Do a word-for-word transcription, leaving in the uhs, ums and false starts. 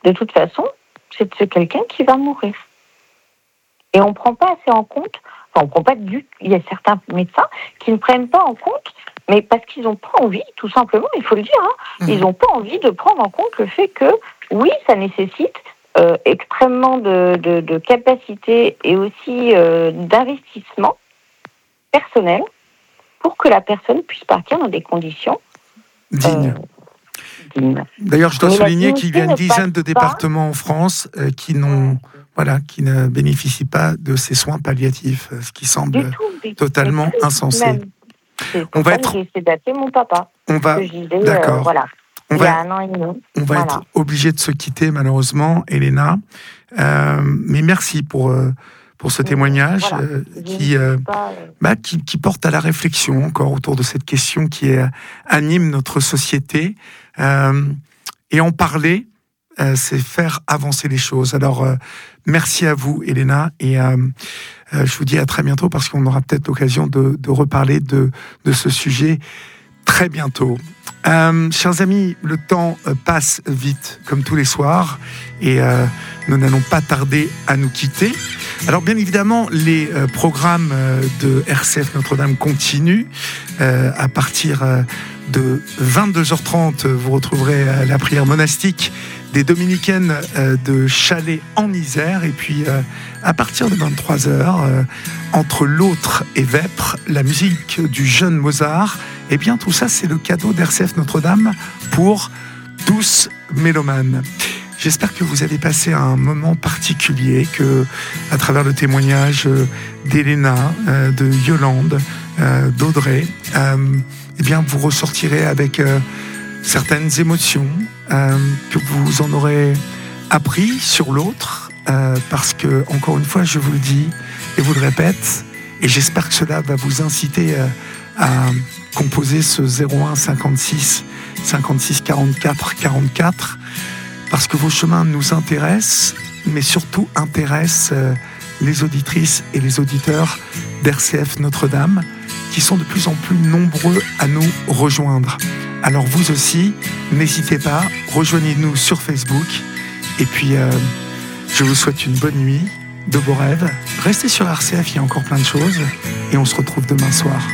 de toute façon, c'est, c'est quelqu'un qui va mourir. Et on ne prend pas assez en compte, enfin, on prend pas du il y a certains médecins qui ne prennent pas en compte, mais parce qu'ils n'ont pas envie, tout simplement, il faut le dire, hein, mmh. ils n'ont pas envie de prendre en compte le fait que, oui, ça nécessite euh, extrêmement de, de, de capacité et aussi euh, d'investissement personnel pour que la personne puisse partir dans des conditions dignes. Euh, dignes. D'ailleurs, je dois Mais souligner qu'il y a une dizaine de départements pas. en France euh, qui n'ont, ouais. voilà, qui ne bénéficient pas de ces soins palliatifs, ce qui semble tout, totalement tout, insensé. Même. C'est on va être. J'ai essayé d'appeler mon papa. On va. Disais, D'accord. Euh, voilà. On il va... y a un an et demi. On va voilà. être obligé de se quitter malheureusement, Elena. Euh, mais merci pour euh, pour ce témoignage voilà. euh, qui, euh, pas, euh... bah, qui qui porte à la réflexion encore autour de cette question qui est, anime notre société. Euh, et en parler, euh, c'est faire avancer les choses. Alors euh, merci à vous, Elena, et euh, euh, je vous dis à très bientôt parce qu'on aura peut-être l'occasion de, de reparler de de ce sujet très bientôt. Euh, chers amis, le temps passe vite, comme tous les soirs, et euh, nous n'allons pas tarder à nous quitter. Alors, bien évidemment, les euh, programmes euh, de R C F Notre-Dame continuent. Euh, à partir euh, de vingt-deux heures trente, vous retrouverez euh, la prière monastique des Dominicaines euh, de Chalais en Isère. Et puis, euh, à partir de vingt-trois heures, euh, entre l'Autre et Vêpres, la musique du jeune Mozart. Eh bien, tout ça, c'est le cadeau d'R C F Notre-Dame pour tous mélomanes. J'espère que vous avez passé un moment particulier, que, à travers le témoignage d'Elena, euh, de Yolande, euh, d'Audrey, euh, eh bien, vous ressortirez avec euh, certaines émotions, euh, que vous en aurez appris sur l'autre, euh, parce que, encore une fois, je vous le dis et vous le répète, et j'espère que cela va vous inciter euh, à composer ce zéro un cinquante-six cinquante-six quarante-quatre quarante-quatre, parce que vos chemins nous intéressent, mais surtout intéressent euh, les auditrices et les auditeurs d'R C F Notre-Dame, qui sont de plus en plus nombreux à nous rejoindre. Alors vous aussi, n'hésitez pas, rejoignez-nous sur Facebook, et puis euh, je vous souhaite une bonne nuit, de beaux rêves. Restez sur R C F, il y a encore plein de choses, et on se retrouve demain soir.